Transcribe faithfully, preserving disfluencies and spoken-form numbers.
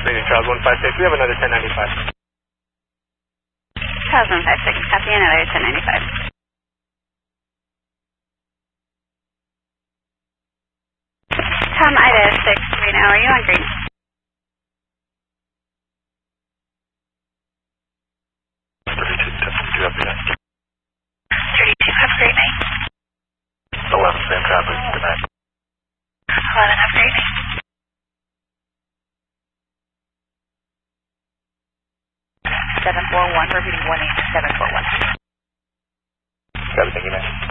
Leading Charles one five six, we have another ten ninety-five. Charles one five six, copy, another ten ninety-five. Tom Ida six three now, are you on green? thirty-two, have thirty-two, have a great night. eleven, same traffic, good night. eleven, have a great night. seven four one, repeating one eight seven four one. Got it, thank you, man.